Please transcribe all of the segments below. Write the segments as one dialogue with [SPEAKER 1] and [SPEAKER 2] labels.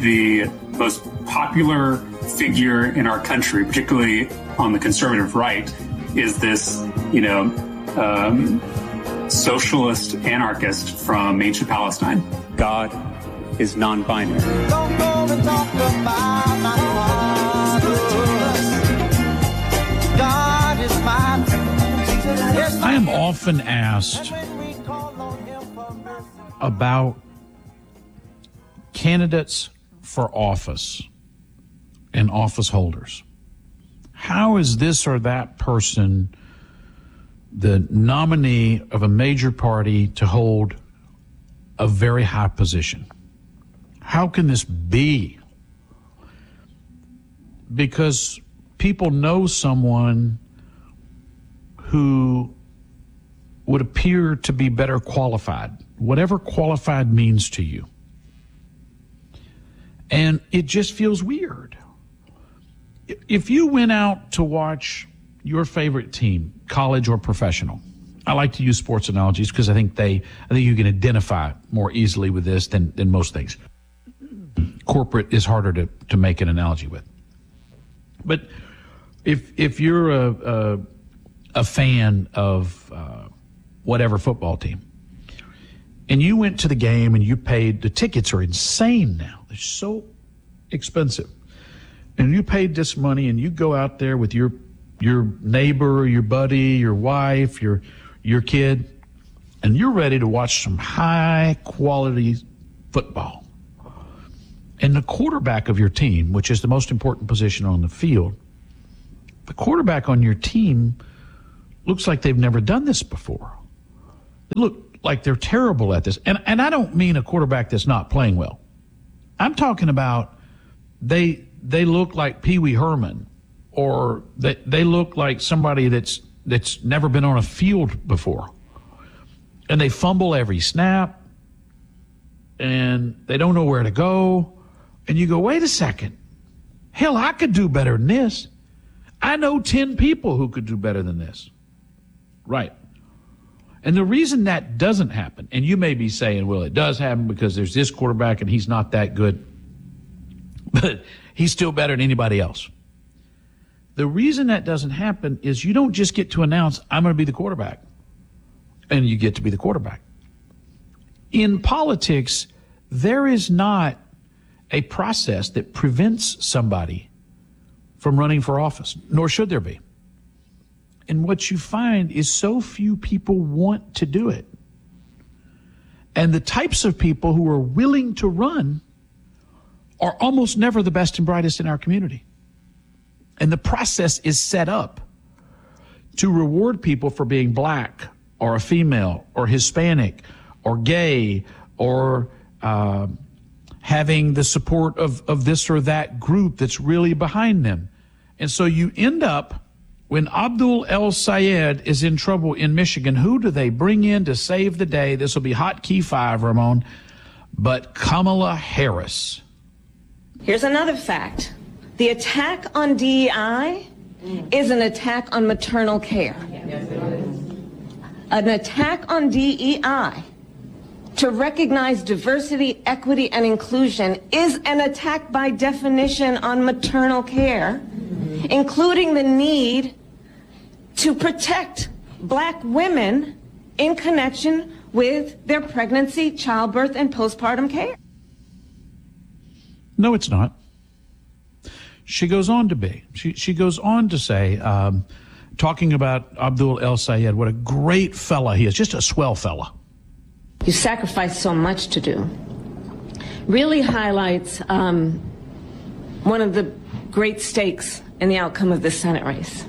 [SPEAKER 1] the most popular figure in our country, particularly on the conservative right, is this, socialist anarchist from ancient Palestine. God is non-binary.
[SPEAKER 2] I am often asked about candidates for office and office holders. How is this or that person the nominee of a major party to hold a very high position? How can this be? Because people know someone who would appear to be better qualified, whatever qualified means to you. And it just feels weird. If you went out to watch your favorite team, college or professional, I like to use sports analogies because I think you can identify more easily with this than most things. Corporate is harder to make an analogy with. But if you're a fan of whatever football team, and you went to the game and you paid, the tickets are insane now. They're so expensive. And you paid this money and you go out there with your neighbor, your buddy, your wife, your kid, and you're ready to watch some high quality football. And the quarterback of your team, which is the most important position on the field, the quarterback on your team looks like they've never done this before. They look like they're terrible at this. And I don't mean a quarterback that's not playing well. I'm talking about they look like Pee Wee Herman, or they look like somebody that's never been on a field before. And they fumble every snap, and they don't know where to go. And you go, wait a second. Hell, I could do better than this. I know 10 people who could do better than this. Right. And the reason that doesn't happen, and you may be saying, well, it does happen because there's this quarterback and he's not that good, but he's still better than anybody else. The reason that doesn't happen is you don't just get to announce, I'm going to be the quarterback, and you get to be the quarterback. In politics, there is not a process that prevents somebody from running for office, nor should there be. And what you find is so few people want to do it. And the types of people who are willing to run are almost never the best and brightest in our community. And the process is set up to reward people for being black or a female or Hispanic or gay or having the support of this or that group that's really behind them. And so you end up, when Abdul El-Sayed is in trouble in Michigan, who do they bring in to save the day? This will be hotkey 5, Ramon, but Kamala Harris.
[SPEAKER 3] Here's another fact. The attack on DEI is an attack on maternal care. An attack on DEI to recognize diversity, equity, and inclusion is an attack by definition on maternal care, including the need to protect black women in connection with their pregnancy, childbirth, and postpartum care.
[SPEAKER 2] No, it's not. She goes on to be. She goes on to say, talking about Abdul El-Sayed, what a great fella he is, just a swell fella.
[SPEAKER 3] You sacrificed so much to do. Really highlights one of the great stakes in the outcome of this Senate race.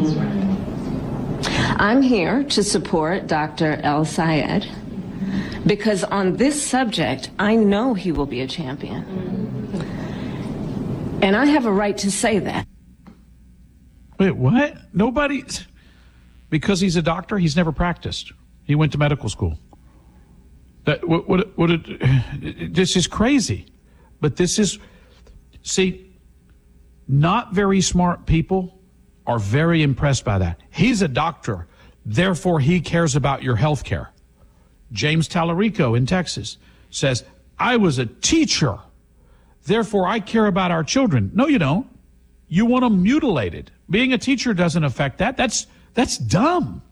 [SPEAKER 3] I'm here to support Dr. El-Sayed because on this subject, I know he will be a champion. And I have a right to say that.
[SPEAKER 2] Wait, what? Nobody? Because he's a doctor, he's never practiced. He went to medical school. This is crazy. But this is, see, not very smart people are very impressed by that. He's a doctor, therefore he cares about your health care. James Tallarico in Texas says, I was a teacher, therefore I care about our children. No, you don't. You want them mutilated. Being a teacher doesn't affect that. That's dumb.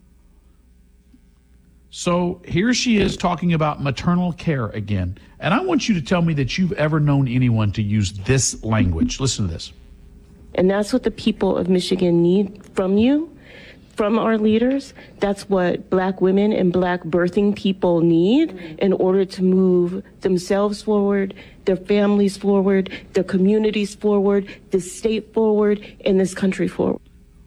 [SPEAKER 2] So here she is talking about maternal care again. And I want you to tell me that you've ever known anyone to use this language. Listen to this.
[SPEAKER 4] And that's what the people of Michigan need from you, from our leaders. That's what Black women and Black birthing people need in order to move themselves forward, their families forward, their communities forward, this state forward, and this country forward.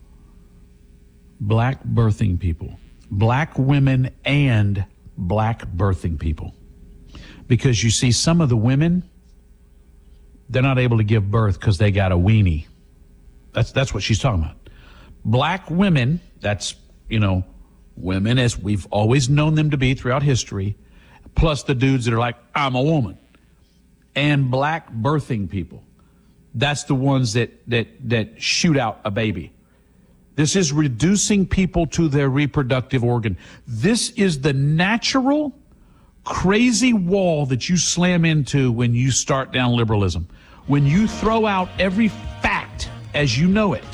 [SPEAKER 2] Black birthing people. Black women and Black birthing people. Because you see, some of the women, they're not able to give birth because they got a weenie. That's what she's talking about. Black women, that's, women as we've always known them to be throughout history, plus the dudes that are like, I'm a woman. And Black birthing people. That's the ones that shoot out a baby. This is reducing people to their reproductive organ. This is the natural, crazy wall that you slam into when you start down liberalism. When you throw out every fact as you know it,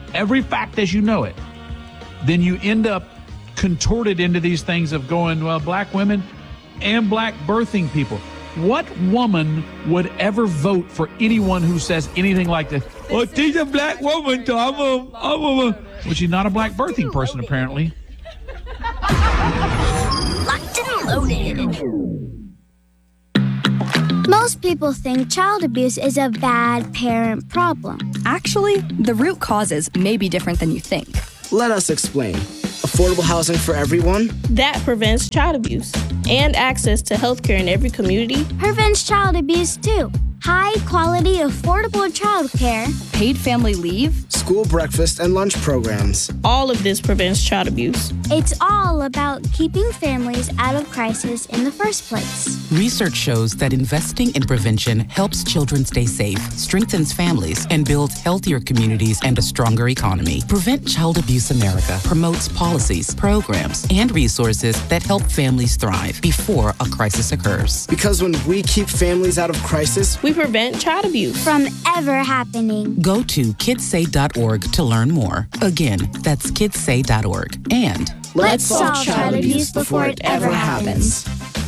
[SPEAKER 2] then you end up contorted into these things of going, well, Black women and Black birthing people. What woman would ever vote for anyone who says anything like that? Oh, she's a Black woman, so I'm a... Well, she's not a Black birthing person, apparently.
[SPEAKER 5] Locked and loaded. Most people think child abuse is a bad parent problem.
[SPEAKER 6] Actually, the root causes may be different than you think.
[SPEAKER 7] Let us explain. Affordable housing for everyone?
[SPEAKER 8] That prevents child abuse. And access to healthcare in every community.
[SPEAKER 5] Prevents child abuse, too. High-quality, affordable childcare.
[SPEAKER 6] Paid family leave.
[SPEAKER 7] School breakfast and lunch programs.
[SPEAKER 8] All of this prevents child abuse.
[SPEAKER 5] It's all about keeping families out of crisis in the first place.
[SPEAKER 9] Research shows that investing in prevention helps children stay safe, strengthens families, and builds healthier communities and a stronger economy. Prevent Child Abuse America promotes policies, programs, and resources that help families thrive before a crisis occurs.
[SPEAKER 7] Because when we keep families out of crisis,
[SPEAKER 8] we prevent child abuse
[SPEAKER 5] from ever happening.
[SPEAKER 9] Go to kidssay.org to learn more. Again, that's kidssay.org. And
[SPEAKER 5] let's solve child abuse before it ever happens.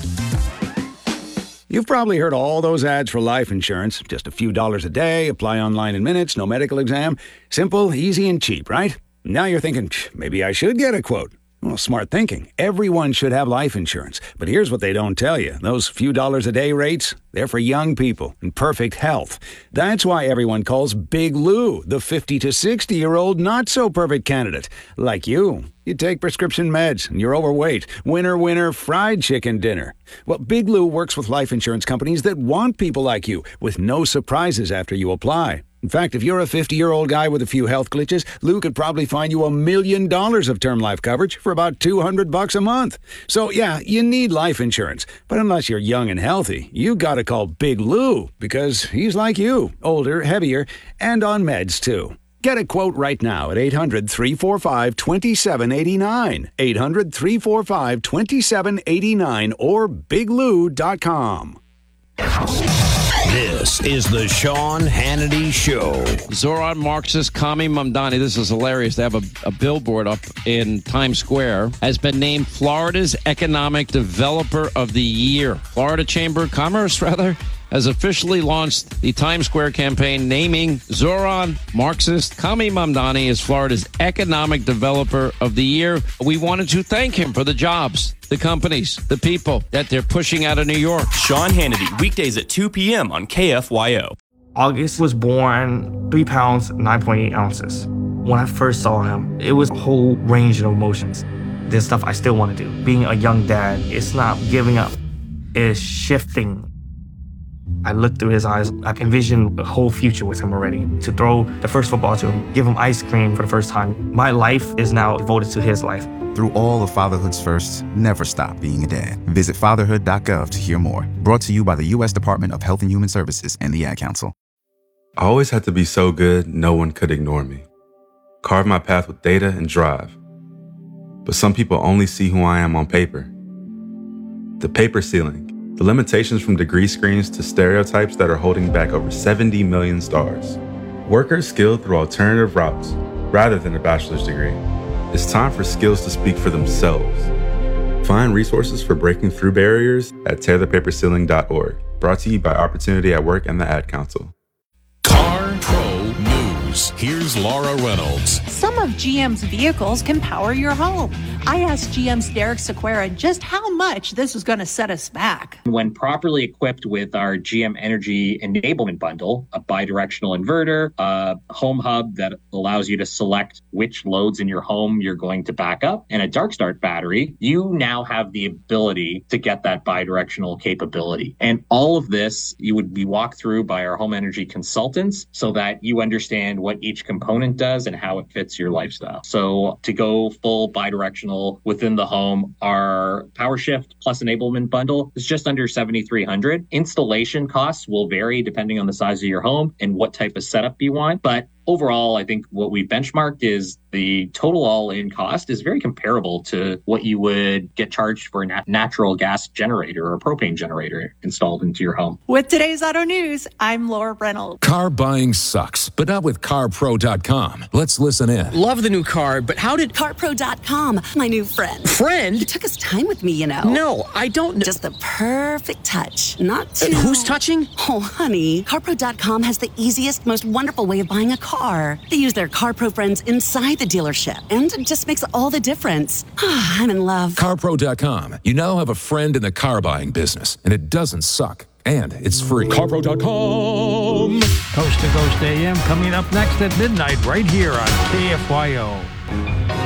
[SPEAKER 10] You've probably heard all those ads for life insurance. Just a few dollars a day, apply online in minutes, no medical exam. Simple, easy, and cheap, right? Now you're thinking, maybe I should get a quote. Well, smart thinking. Everyone should have life insurance. But here's what they don't tell you. Those few dollars a day rates, they're for young people in perfect health. That's why everyone calls Big Lou the 50 to 60-year-old not-so-perfect candidate. Like you. You take prescription meds and you're overweight. Winner, winner, fried chicken dinner. Well, Big Lou works with life insurance companies that want people like you with no surprises after you apply. In fact, if you're a 50-year-old guy with a few health glitches, Lou could probably find you $1 million of term life coverage for about $200 a month. So, yeah, you need life insurance. But unless you're young and healthy, you gotta call Big Lou because he's like you, older, heavier, and on meds, too. Get a quote right now at 800-345-2789. 800-345-2789 or biglou.com.
[SPEAKER 11] This is the Sean Hannity Show.
[SPEAKER 12] Zoran Marxist Kami Mamdani, this is hilarious. They have a billboard up in Times Square, has been named Florida's Economic Developer of the Year. Florida Chamber of Commerce, has officially launched the Times Square campaign naming Zoran Marxist Kami Mamdani as Florida's Economic Developer of the Year. We wanted to thank him for the jobs, the companies, the people that they're pushing out of New York.
[SPEAKER 13] Sean Hannity, weekdays at 2 p.m. on KFYO.
[SPEAKER 14] August was born 3 pounds, 9.8 ounces. When I first saw him, it was a whole range of emotions. There's stuff I still want to do. Being a young dad, it's not giving up. It's shifting. I looked through his eyes. I envisioned a whole future with him already. To throw the first football to him, give him ice cream for the first time. My life is now devoted to his life.
[SPEAKER 15] Through all of fatherhood's firsts, never stop being a dad. Visit fatherhood.gov to hear more. Brought to you by the U.S. Department of Health and Human Services and the Ad Council.
[SPEAKER 16] I always had to be so good, no one could ignore me. Carve my path with data and drive. But some people only see who I am on paper. The paper ceiling The limitations from degree screens to stereotypes that are holding back over 70 million stars. Workers skilled through alternative routes rather than a bachelor's degree. It's time for skills to speak for themselves. Find resources for breaking through barriers at tearthepaperceiling.org. Brought to you by Opportunity at Work and the Ad Council.
[SPEAKER 11] Car Pro News. Here's Laura Reynolds.
[SPEAKER 17] Some of GM's vehicles can power your home. I asked GM's Derek Sequeira just how much this was going to set us back.
[SPEAKER 18] When properly equipped with our GM Energy Enablement Bundle, a bidirectional inverter, a home hub that allows you to select which loads in your home you're going to back up, and a dark start battery, you now have the ability to get that bidirectional capability. And all of this, you would be walked through by our home energy consultants so that you understand what each component does and how it fits your lifestyle. So to go full bidirectional within the home, our PowerShift Plus Enablement Bundle is just under $7,300. Installation costs will vary depending on the size of your home and what type of setup you want. But overall, I think what we benchmarked is the total all-in cost is very comparable to what you would get charged for a natural gas generator or a propane generator installed into your home.
[SPEAKER 17] With today's Auto News, I'm Laura Reynolds.
[SPEAKER 11] Car buying sucks, but not with CarPro.com. Let's listen in.
[SPEAKER 19] Love the new car, but how did...
[SPEAKER 20] CarPro.com, my new friend.
[SPEAKER 19] Friend?
[SPEAKER 20] He took his time with me, you know.
[SPEAKER 19] No, I don't...
[SPEAKER 20] Just the perfect touch. Not too...
[SPEAKER 19] Who's touching?
[SPEAKER 20] Oh, honey. CarPro.com has the easiest, most wonderful way of buying a car. They use their CarPro friends inside the dealership, and it just makes all the difference. I'm in love.
[SPEAKER 11] CarPro.com. You now have a friend in the car buying business, and it doesn't suck. And it's free. CarPro.com.
[SPEAKER 21] Coast to Coast AM coming up next at midnight right here on KFYO.